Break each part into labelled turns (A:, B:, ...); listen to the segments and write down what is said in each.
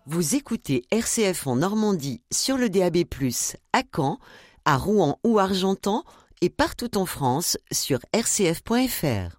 A: Vous écoutez RCF en Normandie sur le DAB+, à Caen, à Rouen ou Argentan et partout en France sur rcf.fr.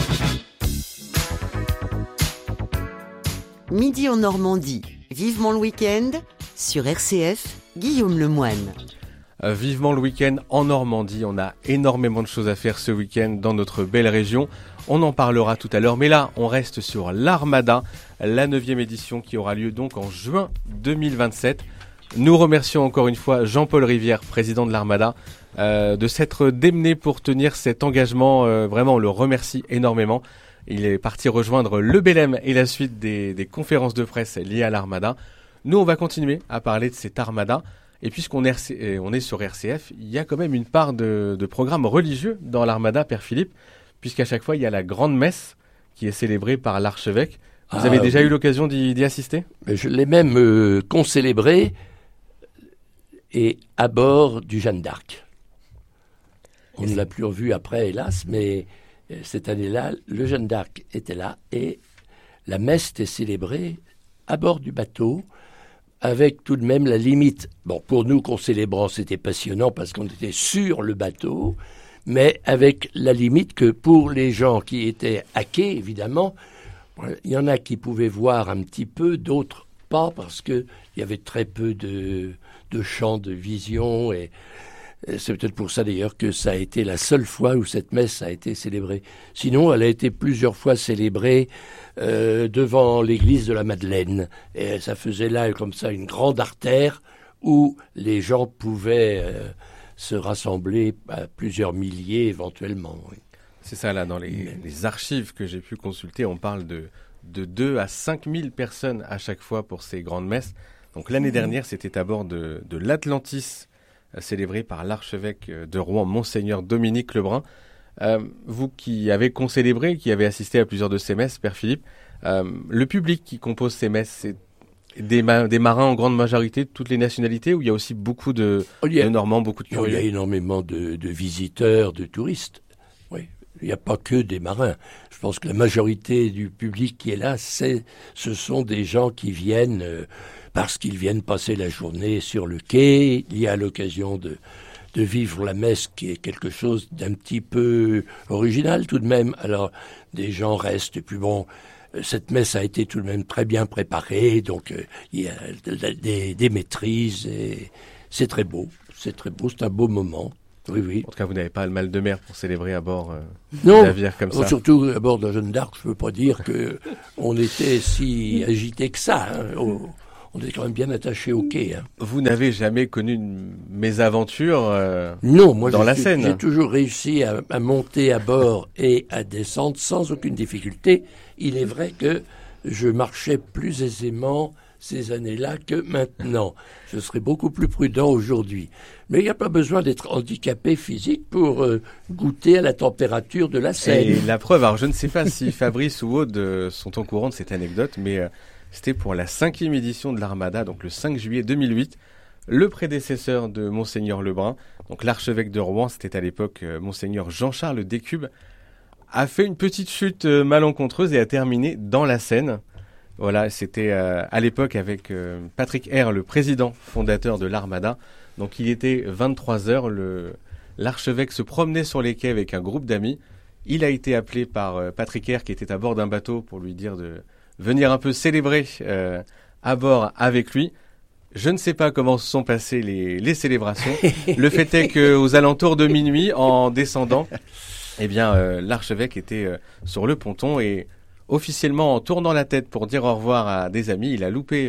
A: Midi en Normandie, vivement le week-end, sur RCF, Guillaume Lemoine.
B: Vivement le week-end en Normandie, on a énormément de choses à faire ce week-end dans notre belle région. On en parlera tout à l'heure, mais là, on reste sur l'Armada, la 9e édition qui aura lieu donc en juin 2027. Nous remercions encore une fois Jean-Paul Rivière, président de l'Armada, de s'être démené pour tenir cet engagement. Vraiment, on le remercie énormément. Il est parti rejoindre le Belém et la suite des conférences de presse liées à l'Armada. Nous, on va continuer à parler de cette Armada. Et puisqu'on est sur RCF, il y a quand même une part de programme religieux dans l'Armada, Père Philippe, puisqu'à chaque fois, il y a la grande messe qui est célébrée par l'archevêque. Vous avez déjà eu l'occasion d'y assister ?
C: Je l'ai même concélébré et à bord du Jeanne d'Arc. On ne l'a plus revu après, hélas, mais cette année-là, le Jeanne d'Arc était là et la messe était célébrée à bord du bateau, avec tout de même la limite. Bon, pour nous, concélébrants, c'était passionnant parce qu'on était sur le bateau, mais avec la limite que pour les gens qui étaient à quai, évidemment, il y en a qui pouvaient voir un petit peu, d'autres pas, parce qu'il y avait très peu de champs de vision. Et c'est peut-être pour ça d'ailleurs que ça a été la seule fois où cette messe a été célébrée. Sinon, elle a été plusieurs fois célébrée devant l'église de la Madeleine. Et ça faisait là, comme ça, une grande artère où les gens pouvaient se rassembler à plusieurs milliers éventuellement. Oui.
B: C'est ça, là, dans les archives que j'ai pu consulter, on parle de 2 à 5 000 personnes à chaque fois pour ces grandes messes. Donc l'année dernière, c'était à bord de l'Atlantis, célébré par l'archevêque de Rouen, Monseigneur Dominique Lebrun. Vous qui avez concélébré, qui avez assisté à plusieurs de ces messes, Père Philippe, le public qui compose ces messes, c'est des marins en grande majorité de toutes les nationalités, ou il y a aussi beaucoup de Normands, beaucoup de curieux?
C: Il y a énormément de visiteurs, de touristes. Oui, il n'y a pas que des marins. Je pense que la majorité du public qui est là, ce sont des gens qui viennent parce qu'ils viennent passer la journée sur le quai. Il y a l'occasion de vivre la messe, qui est quelque chose d'un petit peu original tout de même. Alors, des gens restent, et puis bon, cette messe a été tout de même très bien préparée, donc il y a des maîtrises, et c'est très beau, c'est un beau moment. Oui, oui.
B: En tout cas, vous n'avez pas le mal de mer pour célébrer à bord
C: d'un
B: navire comme ça.
C: Surtout à bord d'un Jeanne d'Arc, je ne peux pas dire qu'on était si agité que ça. On est quand même bien attaché au quai.
B: Vous n'avez jamais connu une mésaventure
C: non, moi,
B: dans la Seine?
C: J'ai toujours réussi à monter à bord et à descendre sans aucune difficulté. Il est vrai que je marchais plus aisément ces années-là que maintenant. Je serais beaucoup plus prudent aujourd'hui. Mais il n'y a pas besoin d'être handicapé physique pour goûter à la température de la Seine.
B: Et la preuve, alors je ne sais pas si Fabrice ou Aude sont au courant de cette anecdote, mais c'était pour la 5e édition de l'Armada, donc le 5 juillet 2008. Le prédécesseur de Monseigneur Lebrun, donc l'archevêque de Rouen, c'était à l'époque Monseigneur Jean-Charles Décube, a fait une petite chute malencontreuse et a terminé dans la Seine. Voilà, c'était à l'époque avec Patrick R, le président fondateur de l'Armada. Donc il était 23h, l'archevêque se promenait sur les quais avec un groupe d'amis. Il a été appelé par Patrick R, qui était à bord d'un bateau, pour lui dire de venir un peu célébrer à bord avec lui. Je ne sais pas comment se sont passées les célébrations. Le fait est qu'aux alentours de minuit, en descendant, eh bien, l'archevêque était sur le ponton et officiellement, en tournant la tête pour dire au revoir à des amis, il a loupé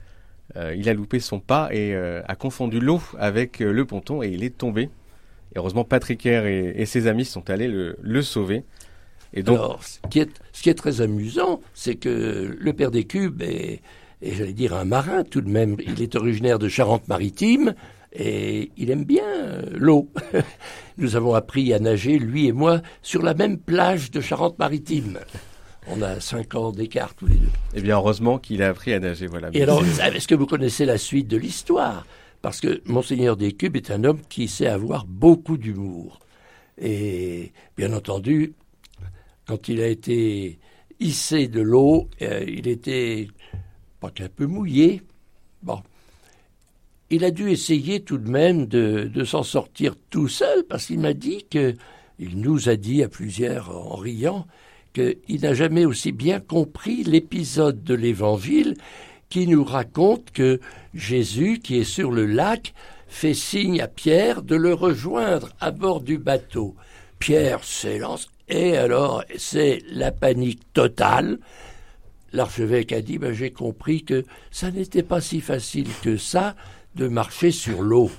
B: son pas et a confondu l'eau avec le ponton et il est tombé. Et heureusement, Patrick R et ses amis sont allés le sauver. Et donc,
C: alors, ce qui est très amusant, c'est que le père Décube est, j'allais dire, un marin tout de même. Il est originaire de Charente-Maritime et il aime bien l'eau. Nous avons appris à nager, lui et moi, sur la même plage de Charente-Maritime. On a 5 ans d'écart tous les deux.
B: Eh bien, heureusement qu'il a appris à nager, voilà.
C: Et alors, est-ce que vous connaissez la suite de l'histoire? Parce que Monseigneur Décube est un homme qui sait avoir beaucoup d'humour. Et bien entendu, quand il a été hissé de l'eau, il était pas qu'un peu mouillé. Bon. Il a dû essayer tout de même de s'en sortir tout seul, parce qu'il nous a dit à plusieurs en riant qu'il n'a jamais aussi bien compris l'épisode de l'Évangile qui nous raconte que Jésus, qui est sur le lac, fait signe à Pierre de le rejoindre à bord du bateau. Pierre s'élance et alors c'est la panique totale. L'archevêque a dit j'ai compris que ça n'était pas si facile que ça de marcher sur l'eau.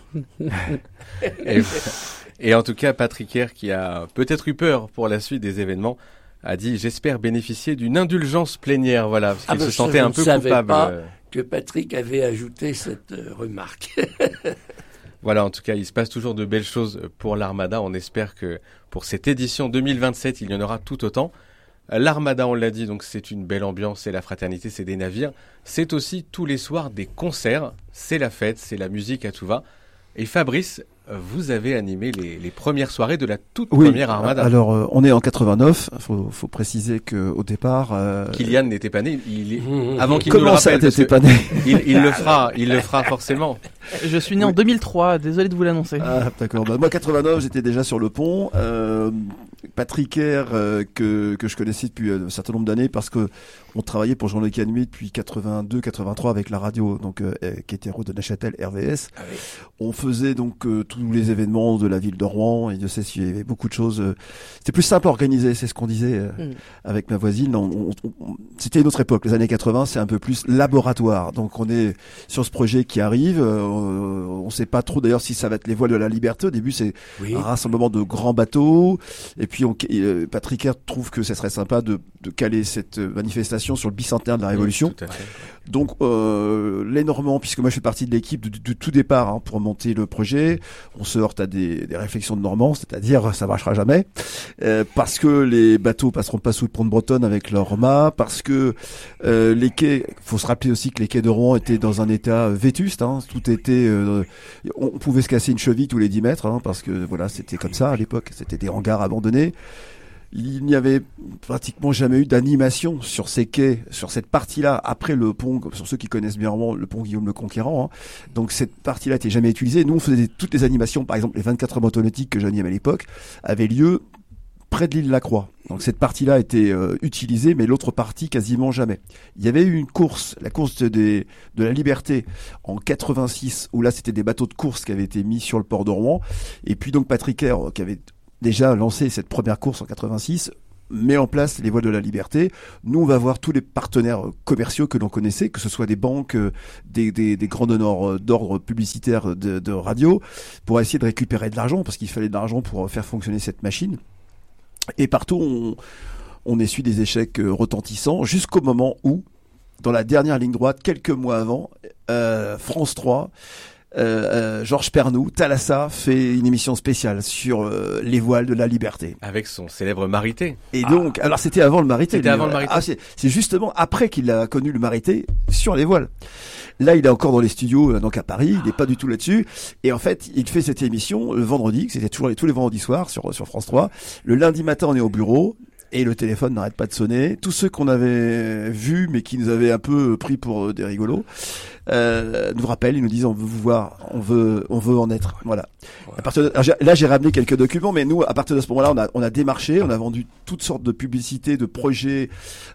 B: Et en tout cas, Patrick Herr, qui a peut-être eu peur pour la suite des événements, a dit « J'espère bénéficier d'une indulgence plénière », voilà, parce qu'il se sentait un peu coupable. Je ne savais
C: pas que Patrick avait ajouté cette remarque.
B: Voilà, en tout cas, il se passe toujours de belles choses pour l'Armada. On espère que pour cette édition 2027, il y en aura tout autant. L'Armada, on l'a dit, donc c'est une belle ambiance, c'est la fraternité, c'est des navires. C'est aussi tous les soirs des concerts, c'est la fête, c'est la musique à tout va. Et Fabrice, vous avez animé les premières soirées de la toute première Armada.
D: Alors, on est en 89. Faut préciser que au départ,
B: Kylian n'était pas né. Avant qu'il nous le rappelle,
D: n'était pas né.
B: Il le fera forcément.
E: Je suis né en 2003. Désolé de vous l'annoncer.
D: Ah, d'accord. Moi, 89, j'étais déjà sur le pont. Patrick Herr, que je connaissais depuis un certain nombre d'années parce que on travaillait pour Jean-Luc Anhuy depuis 82-83 avec la radio, donc qui était de Neuchâtel RVS. Ah oui. On faisait donc tous les événements de la ville de Rouen et je sais s'il y avait beaucoup de choses. C'était plus simple à organiser, c'est ce qu'on disait avec ma voisine. C'était une autre époque, les années 80, c'est un peu plus laboratoire. Donc on est sur ce projet qui arrive. On sait pas trop d'ailleurs si ça va être les voiles de la liberté. Au début, c'est un rassemblement de grands bateaux. Et puis Patrick Herr trouve que ça serait sympa de caler cette manifestation sur le bicentenaire de la Révolution. Donc les Normands, puisque moi je fais partie de l'équipe du tout départ pour monter le projet, on se heurte à des réflexions de Normands, c'est-à-dire ça marchera jamais, parce que les bateaux passeront pas sous le pont de Bretonne avec leurs mâts, parce que les quais, faut se rappeler aussi que les quais de Rouen étaient dans un état vétuste, tout était, on pouvait se casser une cheville tous les 10 mètres, parce que voilà, c'était comme ça à l'époque, c'était des hangars abandonnés. Il n'y avait pratiquement jamais eu d'animation sur ces quais, sur cette partie-là, après le pont, sur ceux qui connaissent bien le pont Guillaume le Conquérant. Donc cette partie-là n'était jamais utilisée. Nous, on faisait toutes les animations, par exemple les 24 heures motonautiques que j'animais à l'époque, avaient lieu près de l'île Lacroix. Donc cette partie-là était utilisée, mais l'autre partie quasiment jamais. Il y avait eu une course, la course de la Liberté en 86, où là c'était des bateaux de course qui avaient été mis sur le port de Rouen. Et puis donc Patrick Herr, qui avait déjà lancé cette première course en 86, met en place les voiles de la liberté. Nous, on va voir tous les partenaires commerciaux que l'on connaissait, que ce soit des banques, des grands donneurs d'ordre publicitaires de radio, pour essayer de récupérer de l'argent, parce qu'il fallait de l'argent pour faire fonctionner cette machine. Et partout, on essuie des échecs retentissants, jusqu'au moment où, dans la dernière ligne droite, quelques mois avant, France 3... Georges Pernou, Thalassa, fait une émission spéciale sur les voiles de la liberté.
B: Avec son célèbre Marité.
D: Et donc, alors c'était avant le Marité.
B: C'était avant le Marité.
D: C'est justement après qu'il a connu le Marité sur les voiles. Là, il est encore dans les studios, donc à Paris, il n'est pas du tout là-dessus. Et en fait, il fait cette émission le vendredi, c'était toujours tous les vendredis soirs sur France 3. Le lundi matin, on est au bureau. Et le téléphone n'arrête pas de sonner. Tous ceux qu'on avait vus, mais qui nous avaient un peu pris pour des rigolos, nous rappellent, ils nous disent on veut vous voir, on veut en être. Voilà. Ouais. À partir là, j'ai ramené quelques documents, mais nous, à partir de ce moment-là, on a démarché, on a vendu toutes sortes de publicités, de projets,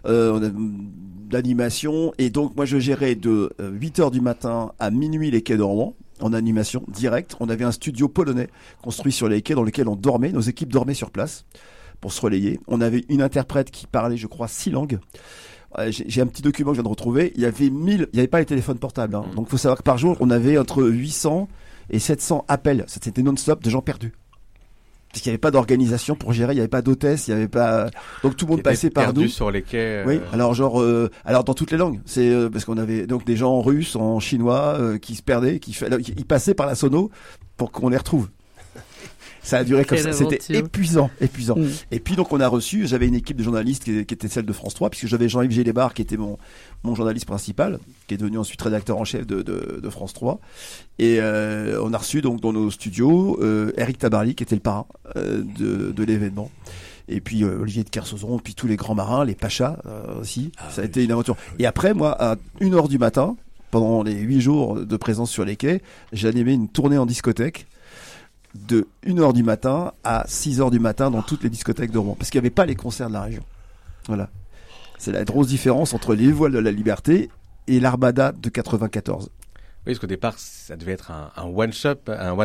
D: d'animation. Et donc, moi, je gérais de 8h du matin à minuit les quais de Rouen. En animation directe. On avait un studio polonais construit sur les quais dans lequel on dormait. Nos équipes dormaient sur place pour se relayer. On avait une interprète qui parlait, je crois, 6 langues. J'ai un petit document que je viens de retrouver. Il y avait pas les téléphones portables. Donc, il faut savoir que par jour, on avait entre 800 et 700 appels. C'était non-stop de gens perdus. Parce qu'il n'y avait pas d'organisation pour gérer, il n'y avait pas d'hôtesse, il n'y avait pas. Donc tout le monde passait par nous.
B: Sur les quais.
D: Oui. Alors alors dans toutes les langues. C'est parce qu'on avait donc des gens en russe, en chinois qui se perdaient, ils passaient par la sono pour qu'on les retrouve. Ça a duré comme ça, c'était épuisant. Et puis donc on a reçu, j'avais une équipe de journalistes qui était celle de France 3, puisque j'avais Jean-Yves Gélébar qui était mon journaliste principal, qui est devenu ensuite rédacteur en chef de France 3. Et on a reçu donc dans nos studios Eric Tabarly qui était le parrain de l'événement. Et puis Olivier de Kersauzon, puis tous les grands marins, les pachas aussi. Ça a été une aventure. Et après, moi, à 1h du matin, pendant les 8 jours de présence sur les quais, j'ai animé une tournée en discothèque de 1h du matin à 6h du matin dans toutes les discothèques de Rouen. Parce qu'il n'y avait pas les concerts de la région. Voilà. C'est la grosse différence entre les voiles de la liberté et l'Armada de 94.
B: Oui, parce qu'au départ, ça devait être un one-shot,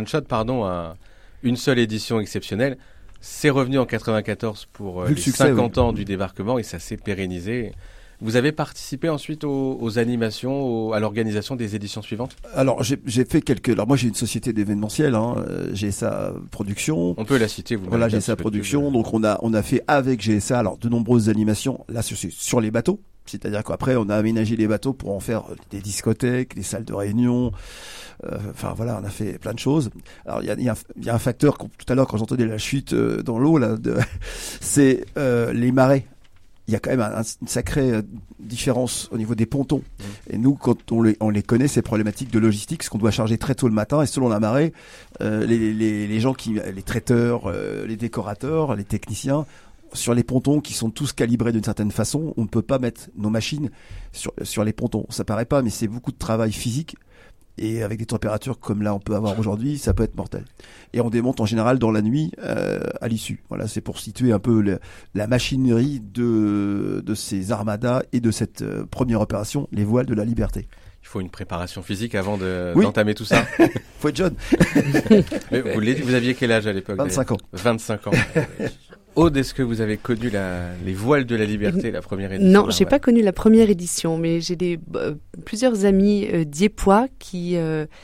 B: une seule édition exceptionnelle. C'est revenu en 94 pour les succès, 50 ans du débarquement et ça s'est pérennisé. Vous avez participé ensuite aux animations, à l'organisation des éditions suivantes ?
D: Alors, j'ai fait quelques... Alors, moi, j'ai une société d'événementiel, GSA Production.
B: On peut la citer, vous.
D: Voilà, GSA Production. Donc, on a fait avec GSA, alors, de nombreuses animations, là, sur les bateaux. C'est-à-dire qu'après, on a aménagé les bateaux pour en faire des discothèques, des salles de réunion. Enfin, voilà, on a fait plein de choses. Alors, il y a un facteur, tout à l'heure, quand j'entendais la chute dans l'eau, là, c'est les marées. Il y a quand même une sacrée différence au niveau des pontons. Et nous, quand on les connaît, ces problématiques de logistique, parce qu'on doit charger très tôt le matin, et selon la marée, les gens les traiteurs, les décorateurs, les techniciens, sur les pontons qui sont tous calibrés d'une certaine façon, on ne peut pas mettre nos machines sur les pontons. Ça paraît pas, mais c'est beaucoup de travail physique. Et avec des températures comme là on peut avoir aujourd'hui, ça peut être mortel. Et on démonte en général dans la nuit à l'issue. Voilà, c'est pour situer un peu la machinerie de ces armadas et de cette première opération, les voiles de la liberté.
B: Il faut une préparation physique avant d'entamer tout ça.
D: Faut être jeune.
B: Mais vous aviez quel âge à l'époque ?
D: 25 ans.
B: 25 ans. Aude, est-ce que vous avez connu les voiles de la liberté, la première édition ?
F: Non, j'ai pas connu la première édition, mais j'ai plusieurs amis dieuppois qui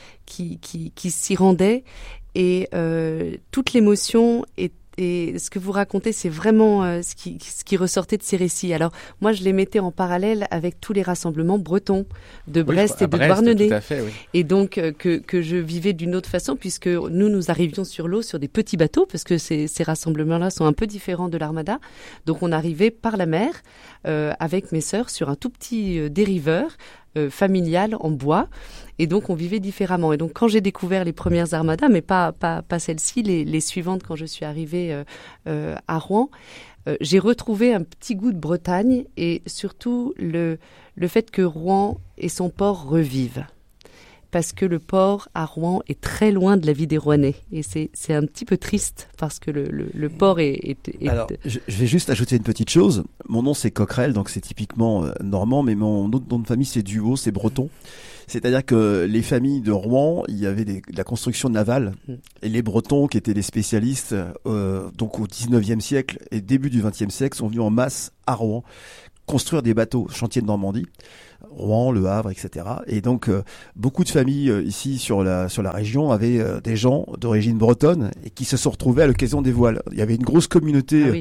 F: s'y rendaient et toute l'émotion et ce que vous racontez, c'est vraiment ce qui ressortait de ces récits. Alors, moi, je les mettais en parallèle avec tous les rassemblements bretons de Brest et de Douarnenez.
B: Tout à fait, oui.
F: Et donc, que je vivais d'une autre façon, puisque nous arrivions sur l'eau sur des petits bateaux, parce que ces rassemblements-là sont un peu différents de l'Armada. Donc, on arrivait par la mer, avec mes sœurs, sur un tout petit dériveur, familial en bois, et donc on vivait différemment. Et donc quand j'ai découvert les premières armadas, mais pas celles-ci, les suivantes quand je suis arrivée à Rouen, j'ai retrouvé un petit goût de Bretagne et surtout le fait que Rouen et son port revivent. Parce que le port à Rouen est très loin de la vie des Rouennais. Et c'est un petit peu triste parce que le port est...
D: Alors, je vais juste ajouter une petite chose. Mon nom, c'est Coquerel, donc c'est typiquement normand, mais mon autre nom de famille, c'est Duhaut, c'est breton. C'est-à-dire que les familles de Rouen, il y avait de la construction navale. Et les Bretons, qui étaient des spécialistes, donc au 19e siècle et début du 20e siècle, sont venus en masse à Rouen construire des bateaux, chantier de Normandie, Rouen, Le Havre, etc. Et donc beaucoup de familles ici sur la région avaient des gens d'origine bretonne et qui se sont retrouvés à l'occasion des voiles. Il y avait une grosse communauté,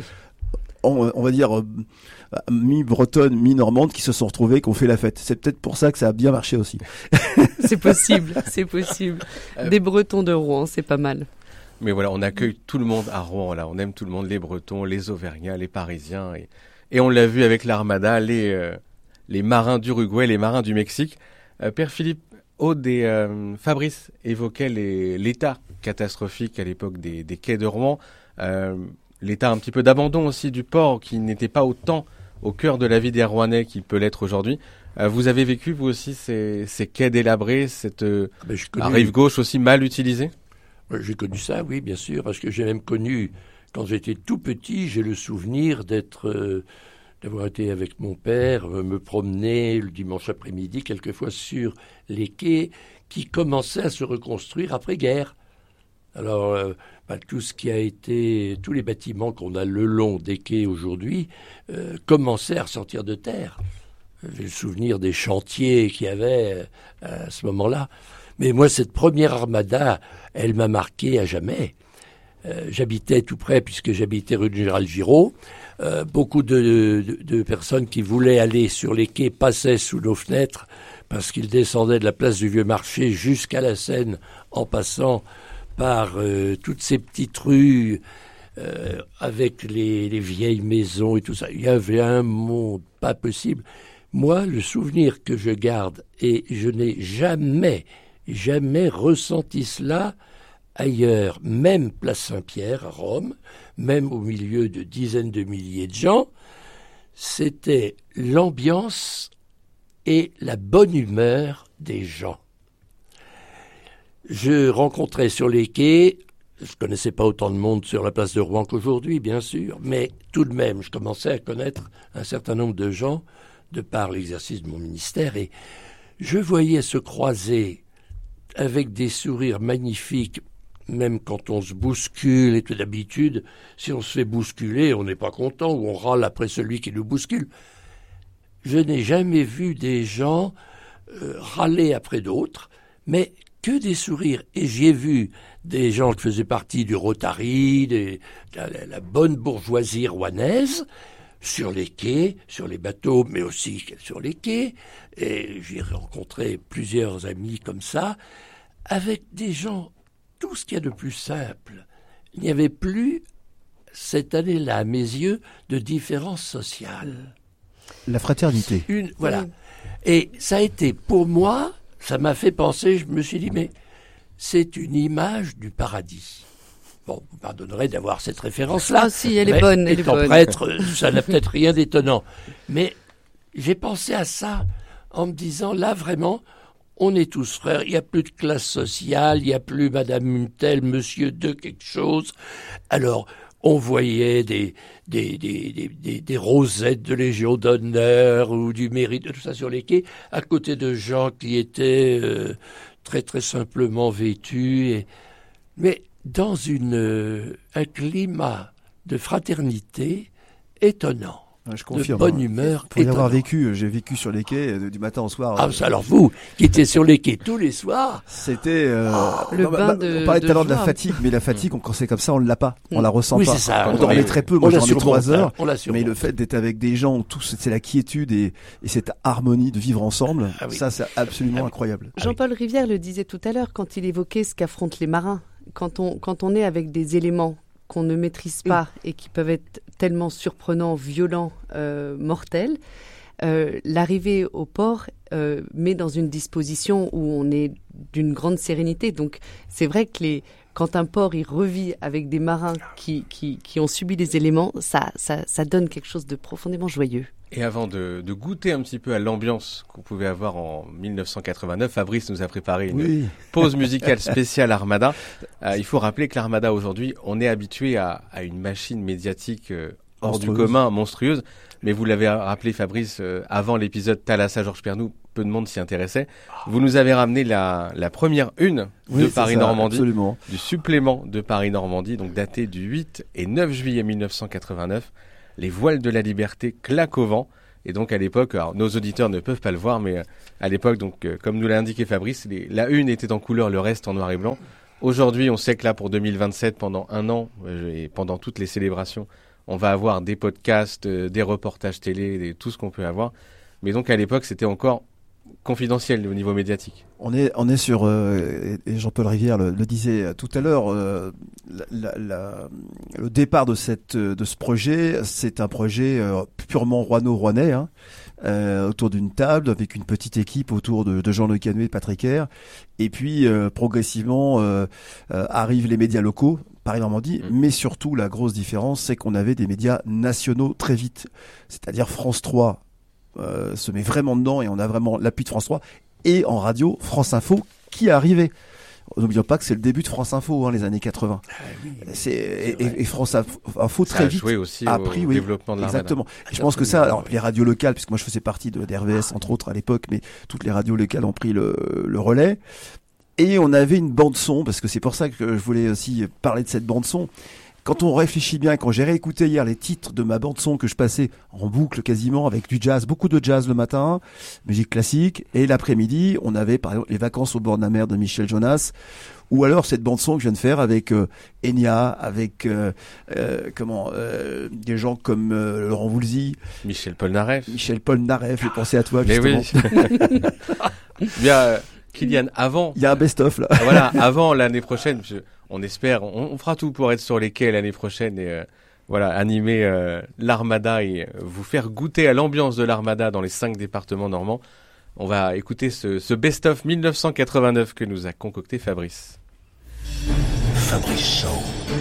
D: on va dire mi-bretonne, mi-normande, qui se sont retrouvés, qui ont fait la fête. C'est peut-être pour ça que ça a bien marché aussi.
F: C'est possible. Des Bretons de Rouen, c'est pas mal.
B: Mais voilà, on accueille tout le monde à Rouen, là. On aime tout le monde, les Bretons, les Auvergnats, les Parisiens. Et on l'a vu avec l'Armada, les marins d'Uruguay, les marins du Mexique. Père Philippe, Aude et Fabrice évoquaient l'état catastrophique à l'époque des quais de Rouen, l'état un petit peu d'abandon aussi du port qui n'était pas autant au cœur de la vie des Rouennais qu'il peut l'être aujourd'hui. Vous avez vécu, vous aussi, ces quais délabrés, cette rive gauche aussi mal utilisée ?
C: J'ai connu ça, oui, bien sûr, parce que j'ai même connu, quand j'étais tout petit, j'ai le souvenir d'avoir été avec mon père, me promener le dimanche après-midi, quelquefois sur les quais qui commençaient à se reconstruire après-guerre. Alors, tout ce qui a été, tous les bâtiments qu'on a le long des quais aujourd'hui, commençaient à ressortir de terre. J'ai le souvenir des chantiers qu'il y avait à ce moment-là. Mais moi, cette première armada, elle m'a marqué à jamais. J'habitais tout près, puisque j'habitais rue du Général Giraud. Beaucoup de personnes qui voulaient aller sur les quais passaient sous nos fenêtres parce qu'ils descendaient de la place du Vieux-Marché jusqu'à la Seine en passant par toutes ces petites rues avec les vieilles maisons et tout ça. Il y avait un monde pas possible. Moi, le souvenir que je garde, et je n'ai jamais ressenti cela ailleurs, même place Saint-Pierre à Rome, même au milieu de dizaines de milliers de gens, c'était l'ambiance et la bonne humeur des gens. Je rencontrais sur les quais, je connaissais pas autant de monde sur la place de Rouen qu'aujourd'hui, bien sûr, mais tout de même, je commençais à connaître un certain nombre de gens de par l'exercice de mon ministère, et je voyais se croiser avec des sourires magnifiques, même quand on se bouscule, et tout d'habitude, si on se fait bousculer, on n'est pas content, ou on râle après celui qui nous bouscule. Je n'ai jamais vu des gens râler après d'autres, mais que des sourires. Et j'y ai vu des gens qui faisaient partie du Rotary, de la bonne bourgeoisie rouennaise, sur les quais, sur les bateaux, mais aussi sur les quais. Et j'ai rencontré plusieurs amis comme ça, avec des gens, tout ce qu'il y a de plus simple. Il n'y avait plus, cette année-là, à mes yeux, de différence sociale.
D: La fraternité.
C: Voilà. Et ça a été, pour moi, ça m'a fait penser, je me suis dit, mais c'est une image du paradis. Bon, vous pardonnerez d'avoir cette référence-là.
F: Ah si, elle est bonne, elle est
C: étant
F: bonne.
C: prêtre, ça n'a peut-être rien d'étonnant. Mais j'ai pensé à ça en me disant, là, vraiment, on est tous frères, il n'y a plus de classe sociale, il n'y a plus madame une telle, monsieur de quelque chose. Alors, on voyait des rosettes de Légion d'honneur ou du mérite, tout ça sur les quais, à côté de gens qui étaient très très simplement vêtus. Mais dans un climat de fraternité étonnant.
D: Je confirme.
C: De bonne humeur.
D: Pour y avoir vécu, j'ai vécu sur les quais du matin au soir.
C: Ah, alors vous, qui étiez sur les quais tous les soirs.
D: C'était
F: le bain de.
D: On parlait tout à l'heure de la
F: joie.
D: fatigue, mais la fatigue, quand c'est comme ça, on l'a pas, on la ressent
C: Oui,
D: pas.
C: c'est ça.
D: On dormait très peu. Moi, j'ai dormi 3 heures.
C: On l'a
D: Mais
C: surmonté.
D: le fait d'être avec des gens, c'est la quiétude et cette harmonie de vivre ensemble,
C: Ah oui.
D: ça, c'est absolument incroyable.
F: Jean-Paul Rivière le disait tout à l'heure quand il évoquait ce qu'affrontent les marins. Quand on est avec des éléments qu'on ne maîtrise pas et qui peuvent être tellement surprenants, violents, mortels, l'arrivée au port met dans une disposition où on est d'une grande sérénité. Donc c'est vrai que quand un port il revit avec des marins qui ont subi les éléments, ça donne quelque chose de profondément joyeux.
B: Et avant de goûter un petit peu à l'ambiance qu'on pouvait avoir en 1989, Fabrice nous a préparé une pause musicale spéciale Armada. Il faut rappeler que l'Armada aujourd'hui, on est habitué à une machine médiatique hors du commun, monstrueuse. Mais vous l'avez rappelé Fabrice, avant l'épisode Thalassa-Georges Pernou, peu de monde s'y intéressait. Vous nous avez ramené la première une de Paris-Normandie, du supplément de Paris-Normandie, donc daté du 8 et 9 juillet 1989. Les voiles de la liberté claquent au vent. Et donc à l'époque, alors nos auditeurs ne peuvent pas le voir, mais à l'époque, donc comme nous l'a indiqué Fabrice, la une était en couleur, le reste en noir et blanc. Aujourd'hui, on sait que là, pour 2027, pendant un an, et pendant toutes les célébrations, on va avoir des podcasts, des reportages télé, tout ce qu'on peut avoir. Mais donc à l'époque, c'était encore confidentiel au niveau médiatique.
D: On est sur, et Jean-Paul Rivière le disait tout à l'heure, le départ de ce projet, c'est un projet purement rouennais, autour d'une table avec une petite équipe autour de Jean Le Canuet et de Patrick Air. Et puis progressivement arrivent les médias locaux, Paris-Normandie, mais surtout la grosse différence, c'est qu'on avait des médias nationaux très vite, c'est-à-dire France 3 se met vraiment dedans et on a vraiment l'appui de France 3 et en radio France Info qui est arrivé. N'oublions pas que c'est le début de France Info, les années 80. Ah oui, et France Info
B: ça
D: très vite
B: joué aussi
D: a pris
B: au développement de l'Armada.
D: Exactement. Et je pense que ça, alors les radios locales, puisque moi je faisais partie d'RVS entre autres à l'époque, mais toutes les radios locales ont pris le relais. Et on avait une bande son, parce que c'est pour ça que je voulais aussi parler de cette bande son. Quand on réfléchit bien, quand j'ai réécouté hier les titres de ma bande son que je passais en boucle quasiment avec du jazz, beaucoup de jazz le matin, musique classique, et l'après-midi, on avait par exemple les vacances au bord de la mer de Michel Jonas, ou alors cette bande son que je viens de faire avec Enya, avec des gens comme Laurent Voulzy,
B: Michel Polnareff,
D: j'ai pensé à toi justement.
B: Mais oui. Bien, Kylian, avant.
D: Il y a un best-of là.
B: Voilà, avant l'année prochaine. On espère, on fera tout pour être sur les quais l'année prochaine et animer l'Armada et vous faire goûter à l'ambiance de l'Armada dans les 5 départements normands. On va écouter ce best-of 1989 que nous a concocté Fabrice.
G: Fabrice Shaw.